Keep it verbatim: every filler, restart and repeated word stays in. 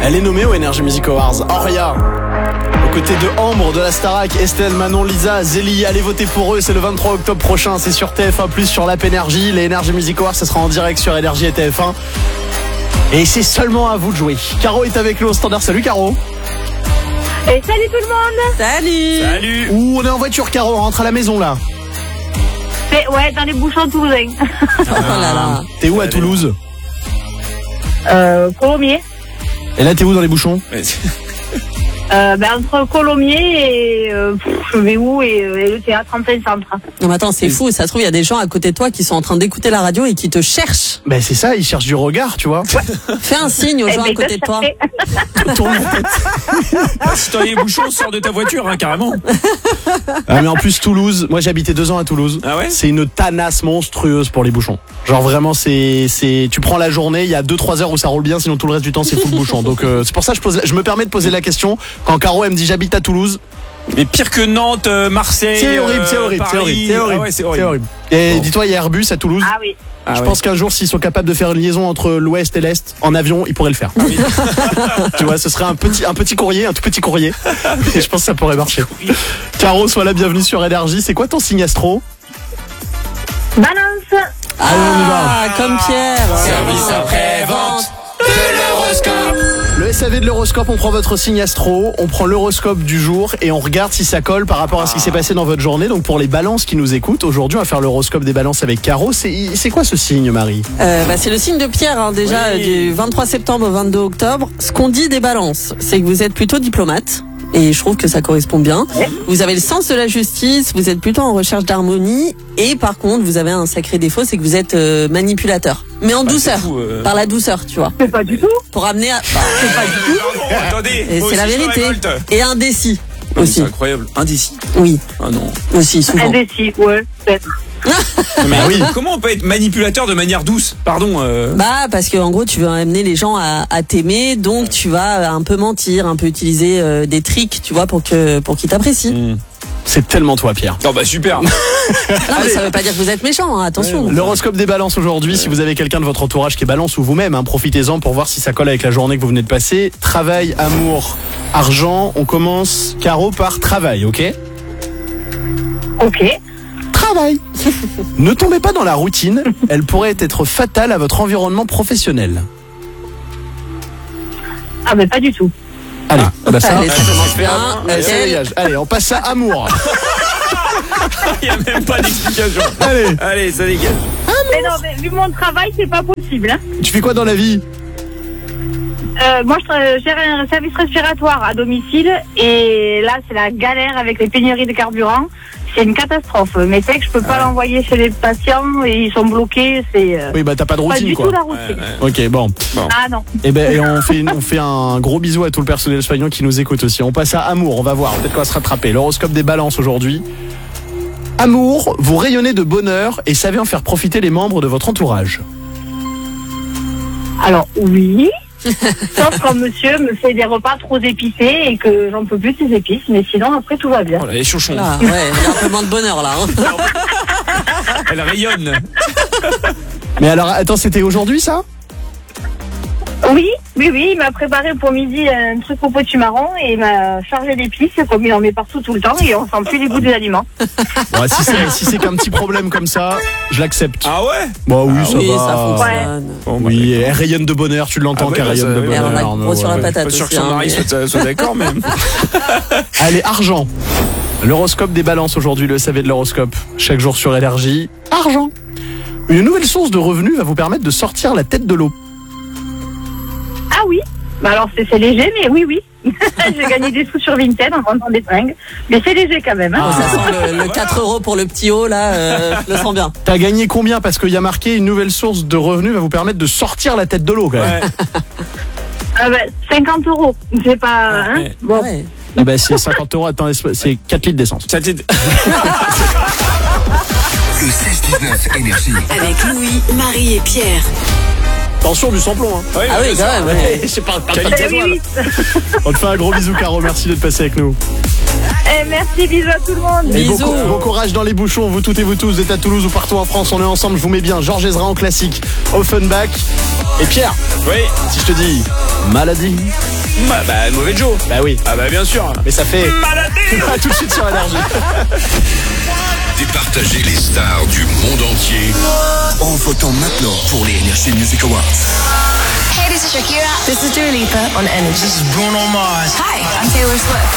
Elle est nommée aux Energy Music Awards. Auria, aux côtés de Ambre, de la Starac, Estelle, Manon, Lisa, Zélie. Allez voter pour eux, c'est le vingt-trois octobre prochain. C'est sur T F un plus, sur l'app Energy. Les Energy Music Awards, ça sera en direct sur Energy et T F un. Et c'est seulement à vous de jouer. Caro est avec nous au standard. Salut Caro. Et salut tout le monde. Salut. Salut. Ouh, on est en voiture Caro, on rentre à la maison là. C'est, ouais, dans les bouchons toulousains. Oh là là. T'es où à Toulouse? Euh, Colomiers. Et là t'es où dans les bouchons? Euh, ben, entre Colomiers et euh, pff, je vais où et, et le théâtre en plein centre. Non mais attends, c'est fou, ça se trouve il y a des gens à côté de toi qui sont en train d'écouter la radio et qui te cherchent. Ben c'est ça, ils cherchent du regard, tu vois. Fais un signe aux gens Eh ben, à côté de toi. Tourne la tête. Si t'as les bouchons, sors de ta voiture, hein, carrément. Ah mais en plus Toulouse, moi j'ai habité deux ans à Toulouse. Ah ouais? C'est une tanasse monstrueuse pour les bouchons. Genre vraiment c'est c'est tu prends la journée, il y a deux trois heures où ça roule bien, sinon tout le reste du temps c'est full bouchon. Donc euh, c'est pour ça que je pose je me permets de poser la question quand Caro elle me dit j'habite à Toulouse. Mais pire que Nantes, euh, Marseille. C'est horrible, c'est horrible, euh, c'est horrible, Paris. c'est horrible, Ah ouais, c'est c'est horrible. horrible. Et Bon. dis-toi, il y a Airbus à Toulouse. Ah oui. Ah je ouais. pense qu'un jour, s'ils sont capables de faire une liaison entre l'Ouest et l'Est en avion, ils pourraient le faire. Tu vois, ce serait un petit, un petit courrier, un tout petit courrier. Et je pense que ça pourrait marcher. Caro, sois la bienvenue sur Énergie. C'est quoi ton signe astro? Balance. Ah, on y va. comme Pierre. Service après-vente de l'horoscope. Le S A V de l'horoscope, on prend votre signe astro, on prend l'horoscope du jour et on regarde si ça colle par rapport à ce qui s'est passé dans votre journée. Donc pour les balances qui nous écoutent, aujourd'hui on va faire l'horoscope des balances avec Caro. C'est, c'est quoi ce signe, Marie? Euh, bah, c'est le signe de Pierre, hein, déjà, Oui. du vingt-trois septembre au vingt-deux octobre. Ce qu'on dit des balances, c'est que vous êtes plutôt diplomate. Et je trouve que ça correspond bien. Vous avez le sens de la justice, vous êtes plutôt en recherche d'harmonie. Et par contre, vous avez un sacré défaut, c'est que vous êtes euh, manipulateur. Mais en Ah, douceur, c'est fou, euh. par la douceur, tu vois. C'est pas du tout. Pour amener à... Bah, C'est pas du tout. Pardon, attendez. et moi c'est la aussi, je me vérité. révolte. Et indécis Ah, mais aussi. C'est incroyable. Indécis. Oui, Ah non. aussi, souvent. Indécis, ouais, peut-être. Mais Ah oui. Comment on peut être manipulateur de manière douce? Pardon. Euh... Bah parce que en gros tu veux amener les gens à, à t'aimer, donc tu vas un peu mentir, un peu utiliser euh, des tricks, tu vois, pour que pour qu'ils t'apprécient. hmm. C'est tellement toi, Pierre. Oh bah super. Non mais ça veut pas dire que vous êtes méchant, hein, attention. L'horoscope des balances aujourd'hui, si vous avez quelqu'un de votre entourage qui est balance ou vous-même, hein, profitez-en pour voir si ça colle avec la journée que vous venez de passer. Travail, amour, argent, on commence, Caro, par travail, ok? Ok. Travail. Ne tombez pas dans la routine, elle pourrait être fatale à votre environnement professionnel. Ah, mais pas du tout. Allez, bah ça, Allez, ça commence bien. allez, ça Nickel. dégage. Allez, on passe à amour. Il n'y a même pas d'explication. Allez, Allez, ça dégage. Mais non, mais vu mon travail, c'est pas possible. Hein. tu fais quoi dans la vie? Euh, moi, je tra- gère un service respiratoire à domicile et là, c'est la galère avec les pénuries de carburant. C'est une catastrophe. Mais c'est que je peux pas l'envoyer chez les patients et ils sont bloqués. C'est euh, Oui, bah t'as pas de pas routine, du quoi. tout la routine. Ok, bon. Ah non. Et ben, et on fait, une- on fait un gros bisou à tout le personnel soignant qui nous écoute aussi. On passe à amour, on va voir, peut-être qu'on va se rattraper. L'horoscope des balances aujourd'hui. Amour, vous rayonnez de bonheur et savez en faire profiter les membres de votre entourage. Alors oui. Sauf quand monsieur me fait des repas trop épicés et que j'en peux plus de ces épices, mais sinon après tout va bien. Oh là, les chauchons. Ah, ouais, il y a un peu moins de bonheur là. Hein. Elle rayonne. Mais alors, attends, c'était aujourd'hui ça? Oui, oui, oui, il m'a préparé pour midi un truc au potu marron et il m'a chargé d'épices, comme il en met partout tout le temps et on sent plus les goûts des aliments. Ouais, si c'est si c'est qu'un petit problème comme ça, je l'accepte. Ah ouais? Bah oui, Ah ça Oui, va. ça fonctionne. Bon, bah, Oui, elle rayonne de bonheur, tu l'entends Ah ouais, qu'elle bah, rayonne ça- de oui, Et bonheur. on a non, gros sur la ouais. patate pas sûr que aussi. son hein, mari mais- soit, soit d'accord même. Allez, argent. L'horoscope des balances aujourd'hui, le S A V de l'horoscope. Chaque jour sur Énergie. Argent. Une nouvelle source de revenus va vous permettre de sortir la tête de l'eau. Ah oui, bah alors c'est c'est léger, mais oui, oui. J'ai gagné des sous sur Vinted en vendant des fringues, mais c'est léger quand même. Hein. Oh, ça sent le, le quatre euros pour le petit haut là, euh, je le sens bien. T'as gagné combien? Parce qu'il y a marqué une nouvelle source de revenus va vous permettre de sortir la tête de l'eau quand même. Ouais. Ah bah, cinquante euros, c'est pas... Hein ouais. bon. Ouais. Ah bah c'est cinquante euros, attends, c'est quatre litres d'essence. Ça t'est- Le seize dix-neuf Énergie. Avec Louis, Marie et Pierre. Attention du samplon hein. Ouais, Ah oui, ouais, quand même. Ouais. Je sais pas, pas- Qualité. Eh oui, oui. On te fait un gros bisou Caro, merci d'être passé avec nous. Eh merci, bisous à tout le monde. Et bon, Bisous. cou- bon courage dans les bouchons, vous toutes et vous tous, vous êtes à Toulouse ou partout en France, on est ensemble, je vous mets bien. Georges Ezra en classique, Offenbach. Et Pierre, Oui. si je te dis maladie, Bah, bah, mauvais Joe. bah oui, Ah bah bien sûr. mais ça fait Maladie. à tout de suite sur Énergie. Départager les stars du monde entier en votant maintenant pour les Energy Music Awards. Hey, this is Shakira. This is Dua Lipa on Energy. This is Bruno Mars. Hi, I'm Taylor Swift.